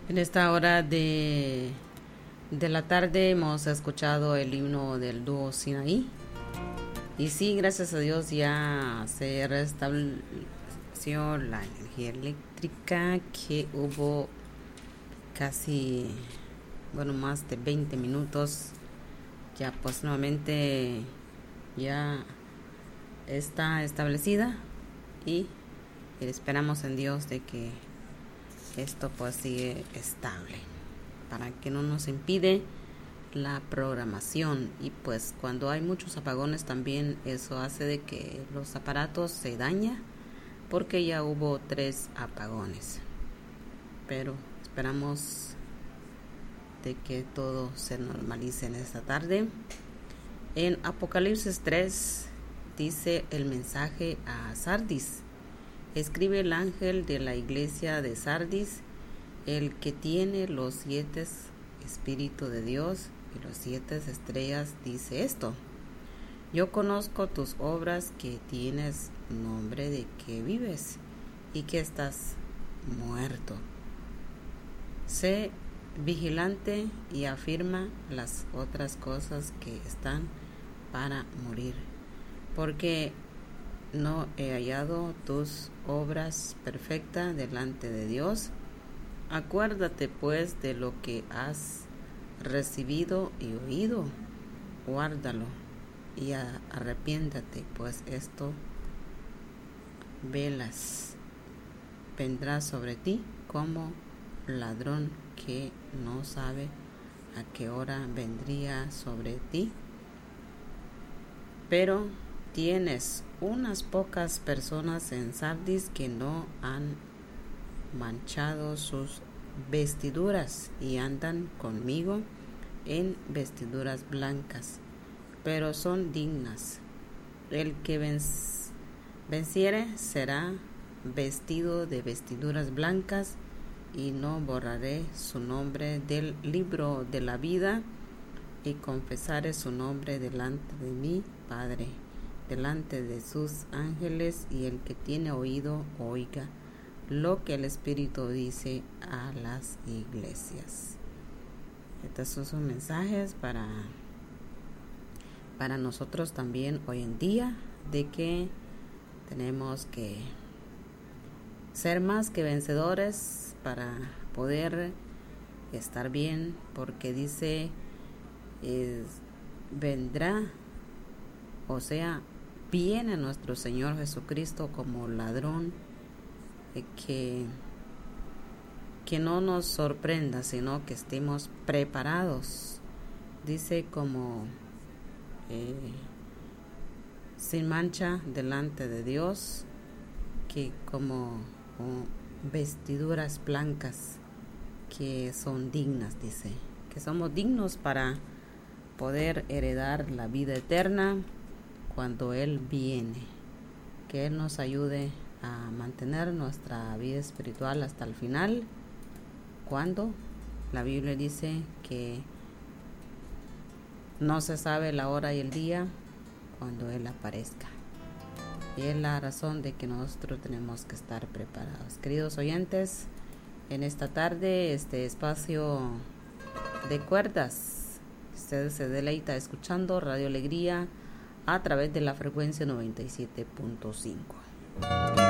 En esta hora de la tarde hemos escuchado el himno del dúo Sinaí. Y sí, gracias a Dios ya se restableció la energía eléctrica, que hubo casi, más de 20 minutos. Ya pues nuevamente ya está establecida y esperamos en Dios de que esto pues sigue estable para que no nos impide la programación. Y pues cuando hay muchos apagones también eso hace de que los aparatos se dañen, porque ya hubo 3 apagones, pero esperamos de que todo se normalice en esta tarde. En Apocalipsis 3 dice el mensaje a Sardis: escribe el ángel de la iglesia de Sardis, el que tiene los 7 espíritus de Dios y los 7 estrellas, dice esto: yo conozco tus obras, que tienes nombre de que vives y que estás muerto. Sé vigilante y afirma las otras cosas que están para morir, porque no he hallado tus obras perfectas delante de Dios. Acuérdate pues de lo que has recibido y oído, guárdalo y arrepiéntate, pues esto vendrá sobre ti como ladrón que no sabe a qué hora vendría sobre ti. Pero tienes unas pocas personas en Sardis que no han manchado sus vestiduras y andan conmigo en vestiduras blancas, pero son dignas. El que venciere será vestido de vestiduras blancas, y no borraré su nombre del libro de la vida, y confesaré su nombre delante de mi Padre, delante de sus ángeles. Y el que tiene oído, oiga lo que el Espíritu dice a las iglesias. Estos son sus mensajes para nosotros también hoy en día, de que tenemos que ser más que vencedores para poder estar bien, porque dice vendrá, o sea, viene nuestro Señor Jesucristo como ladrón, que no nos sorprenda, sino que estemos preparados. Dice como sin mancha delante de Dios, que como vestiduras blancas que son dignas, dice que somos dignos para poder heredar la vida eterna cuando Él viene. Que Él nos ayude a mantener nuestra vida espiritual hasta el final, cuando la Biblia dice que no se sabe la hora y el día cuando Él aparezca. Y es la razón de que nosotros tenemos que estar preparados. Queridos oyentes, en esta tarde, este espacio de cuerdas, usted se deleita escuchando Radio Alegría a través de la frecuencia 97.5.